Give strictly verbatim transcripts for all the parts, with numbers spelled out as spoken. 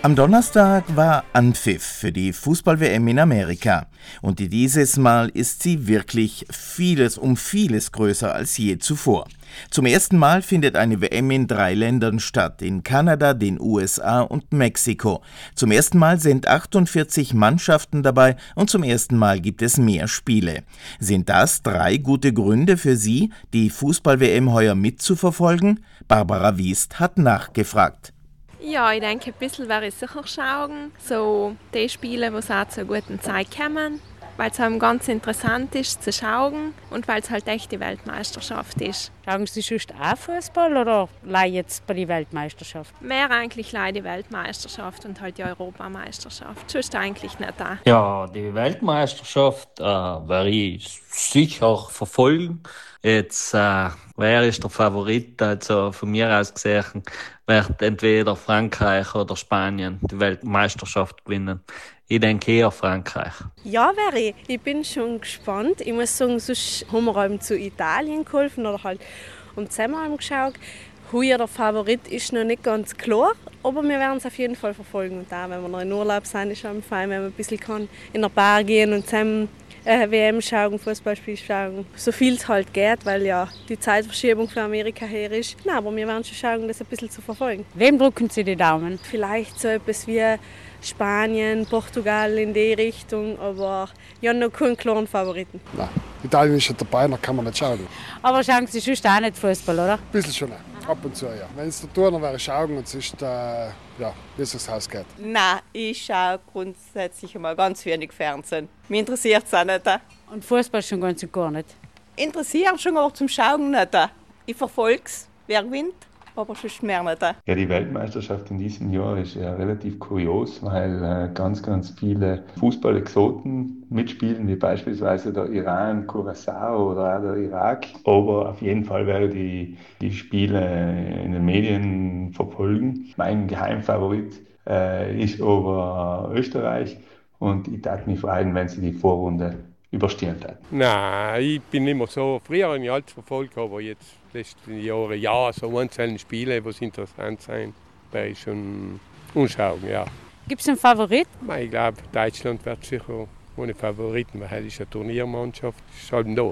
Am Donnerstag war Anpfiff für die Fußball-W M in Amerika. Und dieses Mal ist sie wirklich vieles um vieles größer als je zuvor. Zum ersten Mal findet eine W M in drei Ländern statt, in Kanada, den U S A und Mexiko. Zum ersten Mal sind achtundvierzig Mannschaften dabei und zum ersten Mal gibt es mehr Spiele. Sind das drei gute Gründe für Sie, die Fußball-W M heuer mitzuverfolgen? Barbara Wiest hat nachgefragt. Ja, ich denke, ein bisschen werde ich sicher schauen. So die Spiele, die auch zur guten Zeit kommen, weil es halt ganz interessant ist zu schauen und weil es halt echt die Weltmeisterschaft ist. Schauen Sie sonst auch Fußball oder leider jetzt bei der Weltmeisterschaft? Mehr eigentlich leider die Weltmeisterschaft und halt die Europameisterschaft. Sonst eigentlich nicht da. Ja, die Weltmeisterschaft äh, werde ich sicher verfolgen. Jetzt, äh, wer ist der Favorit? Also von mir aus gesehen wird entweder Frankreich oder Spanien die Weltmeisterschaft gewinnen. Ich denke eher Frankreich. Ja, wäre ich. Ich bin schon gespannt. Ich muss sagen, sonst haben wir eben zu Italien geholfen oder halt um zusammen geschaut. Heuer der Favorit ist noch nicht ganz klar, aber wir werden es auf jeden Fall verfolgen. Und auch wenn wir noch in Urlaub sind, ist es fein, wenn man ein bisschen kann in der Bar gehen und zusammen äh, W M schauen, Fußballspiel schauen, so viel es halt geht, weil ja die Zeitverschiebung für Amerika her ist. Nein, aber wir werden schon schauen, das ein bisschen zu verfolgen. Wem drücken Sie die Daumen? Vielleicht so etwas wie Spanien, Portugal in die Richtung, aber ja, noch keinen klaren Favoriten. Nein, Italien ist ja dabei, da kann man nicht schauen. Aber schauen Sie sonst auch nicht Fußball, oder? Ein bisschen schon, ab und zu, ja. Wenn es da tun, dann wäre ich schauen und sonst, äh, ja, wie es das Haus geht. Nein, ich schaue grundsätzlich immer ganz wenig Fernsehen. Mich interessiert es auch nicht. Und Fußball schon ganz und gar nicht? Interessiert schon auch zum Schauen nicht. Ich verfolge es, wer gewinnt, aber sonst mehr nicht. Ja, die Weltmeisterschaft in diesem Jahr ist ja relativ kurios, weil äh, ganz, ganz viele Fußball-Exoten mitspielen, wie beispielsweise der Iran, Curaçao oder auch der Irak. Aber auf jeden Fall werde ich die Spiele in den Medien verfolgen. Mein Geheimfavorit äh, ist aber Österreich und ich darf mich freuen, wenn sie die Vorrunde überstehen hat. Nein, ich bin immer so, früher habe ich alles verfolgt, aber jetzt letzten Jahre ja, so einzelne Spiele, die interessant sind, werde ich schon anschauen, ja. Gibt es einen Favorit? Ich glaube, Deutschland wird sicher ohne Favoriten, weil es ist eine Turniermannschaft, ist halt da.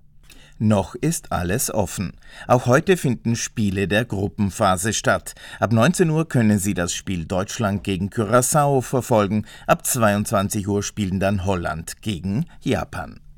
Noch ist alles offen. Auch heute finden Spiele der Gruppenphase statt. Ab neunzehn Uhr können Sie das Spiel Deutschland gegen Curaçao verfolgen. Ab zweiundzwanzig Uhr spielen dann Holland gegen Japan.